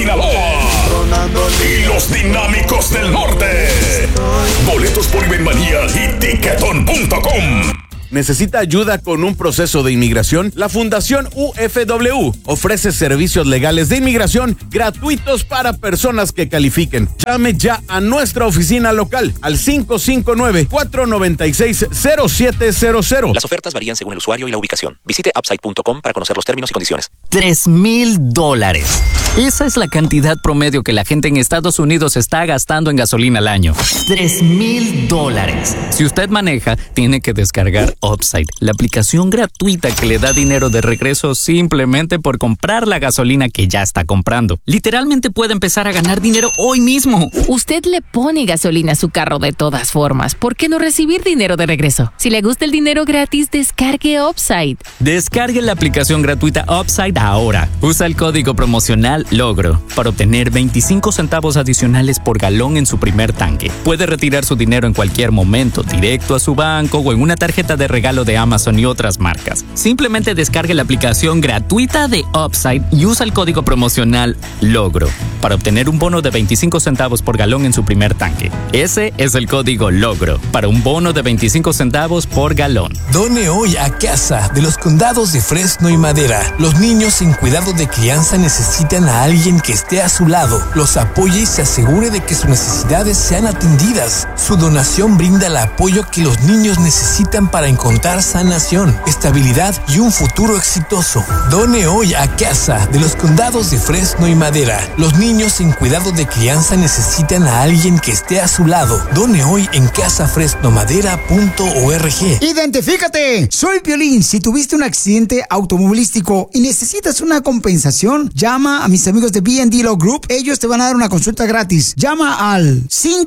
Sinaloa. Y los Dinámicos del Norte. Boletos por Ibenmanía y Tiquetón.com. ¿Necesita ayuda con un proceso de inmigración? La Fundación UFW ofrece servicios legales de inmigración gratuitos para personas que califiquen. Llame ya a nuestra oficina local al 559-496-0700. Las ofertas varían según el usuario y la ubicación. Visite upside.com para conocer los términos y condiciones. $3,000. Esa es la cantidad promedio que la gente en Estados Unidos está gastando en gasolina al año. $3,000. Si usted maneja, tiene que descargar Upside, la aplicación gratuita que le da dinero de regreso simplemente por comprar la gasolina que ya está comprando. Literalmente puede empezar a ganar dinero hoy mismo. Usted le pone gasolina a su carro de todas formas. ¿Por qué no recibir dinero de regreso? Si le gusta el dinero gratis, descargue Upside. Descargue la aplicación gratuita Upside ahora. Usa el código promocional LOGRO para obtener 25 centavos adicionales por galón en su primer tanque. Puede retirar su dinero en cualquier momento, directo a su banco o en una tarjeta de regalo de Amazon y otras marcas. Simplemente descargue la aplicación gratuita de Upside y usa el código promocional LOGRO para obtener un bono de 25 centavos por galón en su primer tanque. Ese es el código LOGRO para un bono de 25 centavos por galón. Done hoy a Casa de los Condados de Fresno y Madera. Los niños sin cuidado de crianza necesitan a alguien que esté a su lado, los apoye y se asegure de que sus necesidades sean atendidas. Su donación brinda el apoyo que los niños necesitan para encontrar sanación, estabilidad y un futuro exitoso. Done hoy a Casa de los Condados de Fresno y Madera. Los niños sin cuidado de crianza necesitan a alguien que esté a su lado. Done hoy en casafresnomadera.org. ¡Identifícate! Soy Piolín. Si tuviste un accidente automovilístico y necesitas una compensación, llama a mis amigos de B&D Law Group. Ellos te van a dar una consulta gratis. Llama al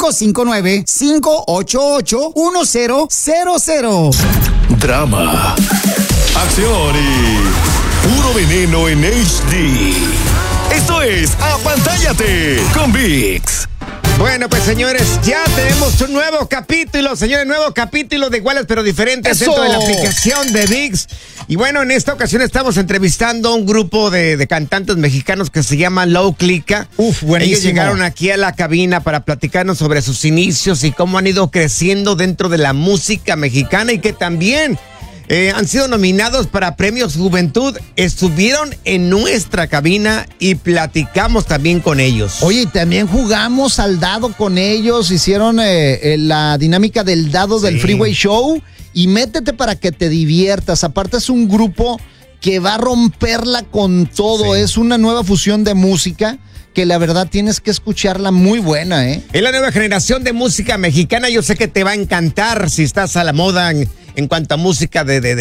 559-588-1000. Drama, acción y puro veneno en HD. Esto es Apantállate con VIX. Bueno, pues señores, ya tenemos un nuevo capítulo, señores, nuevo capítulo de Iguales pero Diferentes dentro de la aplicación de VIX. Y bueno, en esta ocasión estamos entrevistando a un grupo de cantantes mexicanos que se llama Low Clica. Buenísimo. Ellos llegaron aquí a la cabina para platicarnos sobre sus inicios y cómo han ido creciendo dentro de la música mexicana y que también han sido nominados para Premios Juventud. Estuvieron en nuestra cabina y platicamos también con ellos. Oye, también jugamos al dado con ellos. Hicieron la dinámica del dado del Freeway Show. Y métete para que te diviertas. Aparte es un grupo que va a romperla con todo. Sí. Es una nueva fusión de música que la verdad tienes que escucharla, muy buena, ¿eh? Es la nueva generación de música mexicana. Yo sé que te va a encantar si estás a la moda en cuanto a música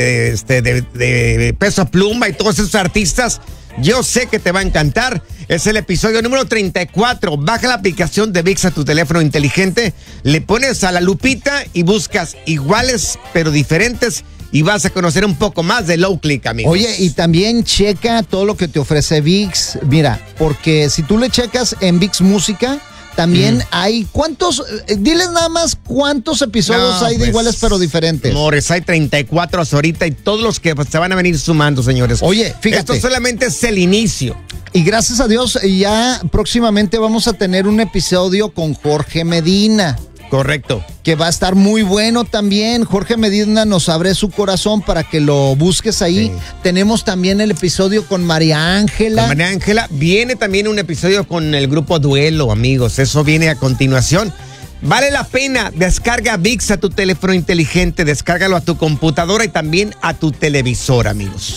de Peso Pluma y todos esos artistas. Yo sé que te va a encantar. Es el episodio número 34. Baja la aplicación de VIX a tu teléfono inteligente, le pones a la lupita y buscas Iguales pero Diferentes y vas a conocer un poco más de Low Click, amigos. Oye, y también checa todo lo que te ofrece VIX. Mira, porque si tú le checas en VIX Música, también hay ¿cuántos? Diles nada más cuántos episodios hay de Iguales pero Diferentes. Amores, hay 34 hasta ahorita y todos los que se van a venir sumando, señores. Oye, fíjate. Esto solamente es el inicio. Y gracias a Dios, ya próximamente vamos a tener un episodio con Jorge Medina. Correcto. Que va a estar muy bueno también. Jorge Medina nos abre su corazón para que lo busques ahí. Sí. Tenemos también el episodio con María Ángela. Con María Ángela. Viene también un episodio con el grupo Duelo, amigos. Eso viene a continuación. Vale la pena. Descarga VIX a tu teléfono inteligente. Descárgalo a tu computadora y también a tu televisor, amigos.